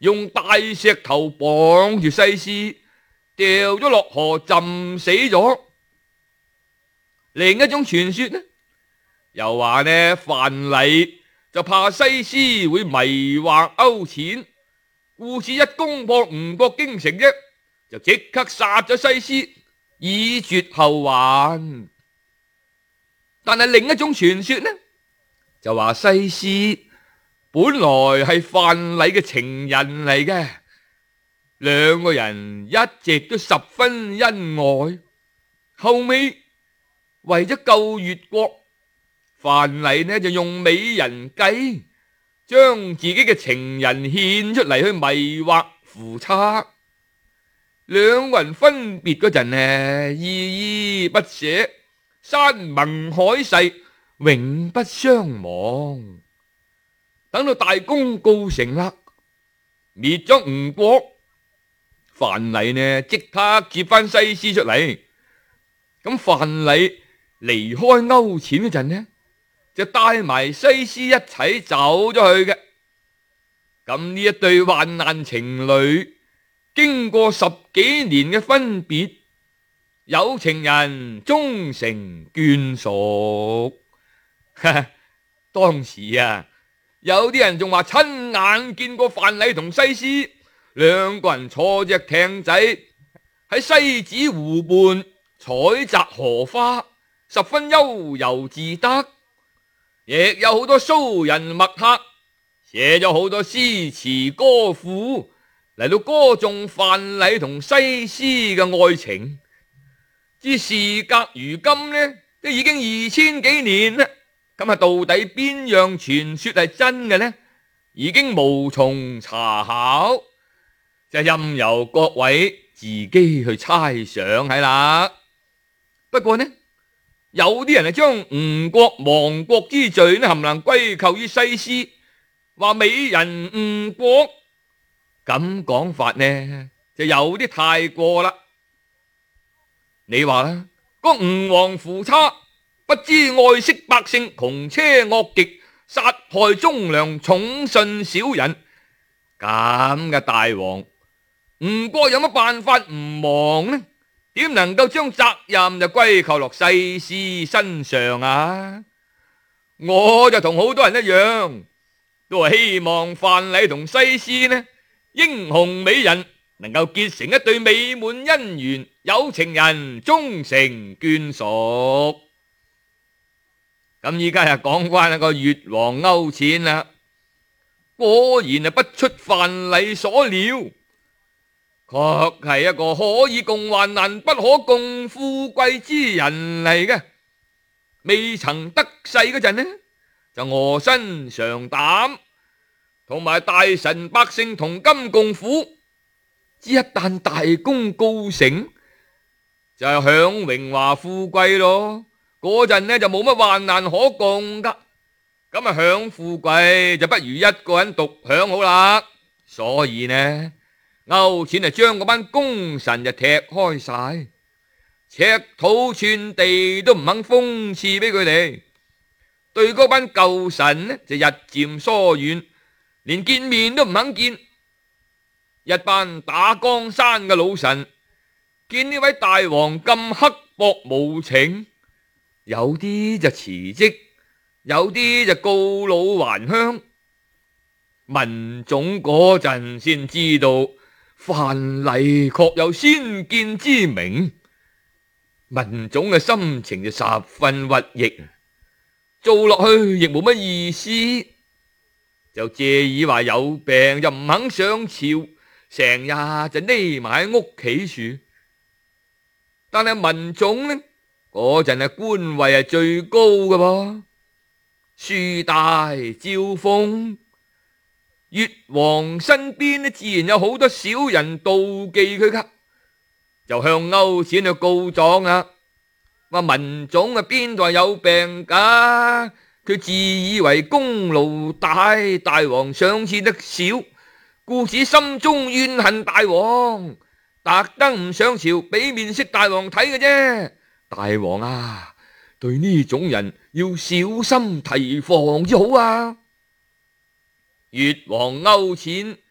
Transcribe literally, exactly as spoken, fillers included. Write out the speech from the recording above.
用大石頭綁住西施，掉咗落河浸死咗。另一種傳說呢，又話呢范蠡就怕西施會迷惑勾踐，故此一攻破吳國京城啫，就即刻殺咗西施，以絕後患。但係另一種傳說呢，就話西施本來係范蠡嘅情人嚟嘅，兩個人一直都十分恩愛。後尾為咗救越國，范蠡呢就用美人計，將自己嘅情人獻出嚟去迷惑夫差。兩個人分別嗰陣呢，依依不捨，山盟海誓，永不相忘。等到大功告成啦，滅咗吳國，范蠡呢即刻接翻西施出嚟。咁范蠡離開勾踐嗰陣呢，就帶埋西施一齊走咗去嘅。咁呢一對患難情侶，經過十幾年嘅分別，有情人終成眷屬。當時啊，有啲人仲話親眼見過范蠡同西施兩個人坐隻艇仔喺西子湖畔採摘荷花，十分悠游自得。亦有好多騷人墨客寫咗好多詩詞歌賦嚟到歌頌范蠡同西施嘅愛情。之事隔如今呢，都已經二千幾年啦。咁啊，到底邊樣傳說係真嘅呢？已經無從查考，就任由各位自己去猜想係啦。不過呢，有啲人係將吳國亡國之罪呢，冚唪唥歸咎於西施，話美人誤國。咁講法呢，就有啲太過啦。你話啦，個吳王夫差不知愛惜百姓，窮奢惡極，殺害忠良，寵信小人，咁嘅大王，吳國有乜辦法唔亡呢？點能夠將責任就歸咎落西施身上啊？我就同好多人一樣，都係希望范蠡同西施呢，英雄美人能夠結成一對美滿姻緣，有情人終成眷屬。咁依家又講翻一個越王勾踐啦，果然係不出范蠡所料，確係一個可以共患難不可共富貴之人嚟嘅。未曾得勢嗰陣呢，就臥薪嘗膽，同埋大臣百姓同甘共苦。只一旦大功告成，就係享榮華富貴咯。嗰陣呢就冇乜患難可共噶，咁啊享富貴就不如一個人獨享好啦。所以呢，勾踐就將嗰班功臣就踢開晒，赤土寸地都唔肯封賜俾佢哋，對嗰班舊臣呢就日漸疏遠，連見面都唔肯見。一班打江山嘅老臣見呢位大王咁刻薄無情，有啲就辭職，有啲就告老還鄉。文種嗰陣先知道范蠡確有先見之明，文種嘅心情就十分鬱抑，做落去亦冇乜意思，就借以話有病就唔肯上朝，成日就匿埋喺屋企住。但係文種呢，嗰陣係官位係最高嘅噃，樹大招風，越王身邊呢自然有好多小人妒忌佢噶，就向勾踐去告狀啊，話文種啊邊度係有病噶，佢自以為功勞大，大王賞賜得少，故此心中怨恨大王，特登唔上朝俾面色大王睇嘅啫。大王啊，對呢種人要小心提防之好啊。越王勾踐